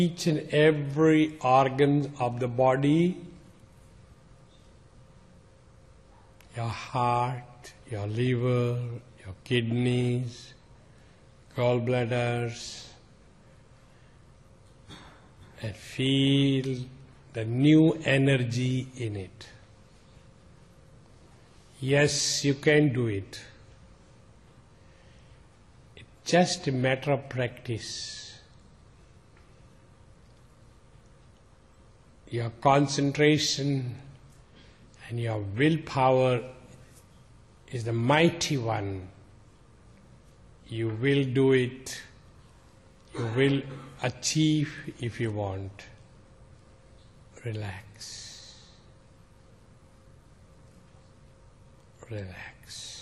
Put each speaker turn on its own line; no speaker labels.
each and every organ of the body, your heart, your liver, your kidneys, gallbladders, and feel the new energy in it. Yes, you can do it. It's just a matter of practice. Your concentration and your willpower is the mighty one. You will do it. You will achieve if you want. Relax. Relax.